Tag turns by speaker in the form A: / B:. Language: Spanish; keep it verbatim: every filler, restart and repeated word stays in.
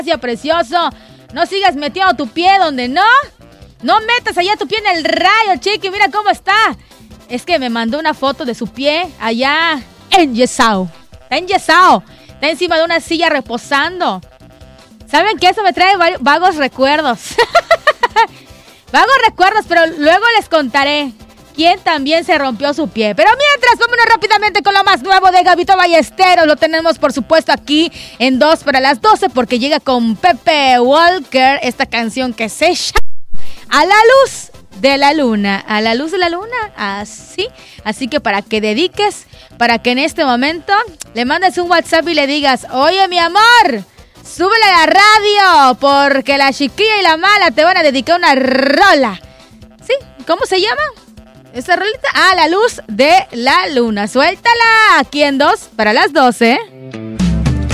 A: Gracias, precioso. No sigas metiendo tu pie donde no. No metas allá tu pie en el rayo, chiqui. Mira cómo está. Es que me mandó una foto de su pie allá enyesado. Está enyesado. Está encima de una silla reposando. ¿Saben qué? Eso me trae vagos recuerdos. Vagos recuerdos, pero luego les contaré quién también se rompió su pie. Pero mientras, vámonos rápidamente con lo más nuevo de Gabito Ballesteros. Lo tenemos, por supuesto, aquí en dos para las doce, porque llega con Pepe Walker esta canción que se llama A la luz de la luna. A la luz de la luna, así. Así que para que dediques, para que en este momento le mandes un WhatsApp y le digas: oye, mi amor, súbele a la radio, porque la chiquilla y la mala te van a dedicar una rola. ¿Sí? ¿Cómo se llama esa rolita? A la luz de la luna. Suéltala aquí en dos para las doce.